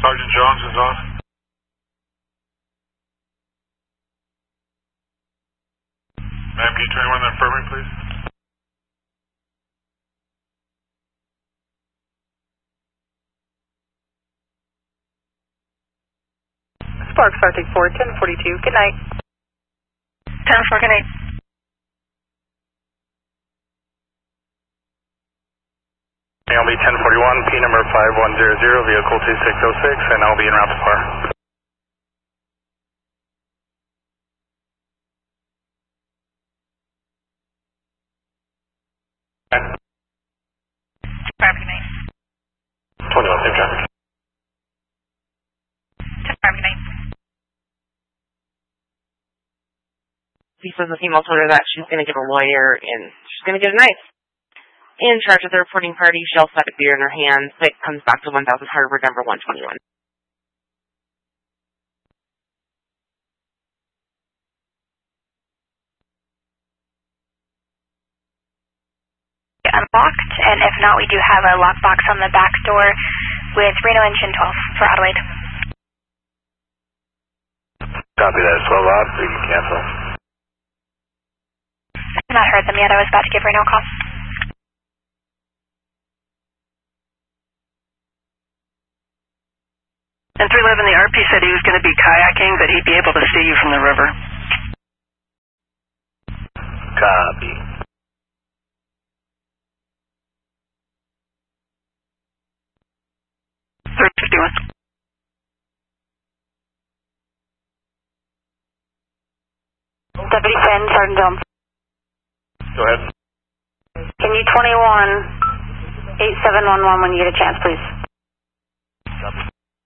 Sergeant Jones is on. Ma'am, can you turn on the infirmary, please? Sparks, Arctic 4, 1042, good night. 10-4, good night. I'll be 1041, P number 5100, vehicle 2606, and I'll be en route to PAR. PAR, good night. 21, same traffic. 10-5, good night. He says the female told her that she's going to get a lawyer and she's going to get a knife. In charge of the reporting party, she also had a beer in her hand. It comes back to 1000 Harvard, number 121. Unlocked, and if not, we do have a lockbox on the back door with Reno engine 12 for Adelaide. Copy that, 12 off, so you can cancel. I've not heard them yet. I was about to give Reno a call. And 311, the RP said he was going to be kayaking, but he'd be able to see you from the river. Copy. Deputy Finn, Sergeant Jones. Go ahead. Can you 21-8711 when you get a chance, please? Copy.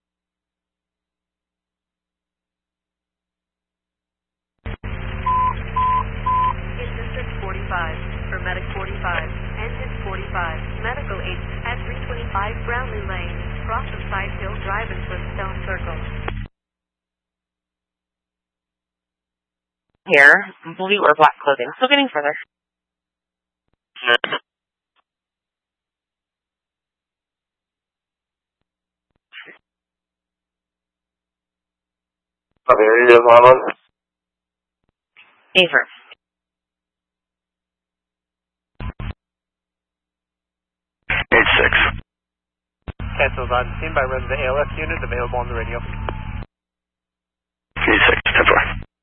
In District 45, for Medic 45, Engine 45, Medical 8 at 325 Brownlee Lane, cross of Side Hill Drive and Flintstone Circle. Hair, blue or black clothing. Still getting further. Copy, are you on? Affirm. H6. Cancels on scene by resident ALS unit available on the radio.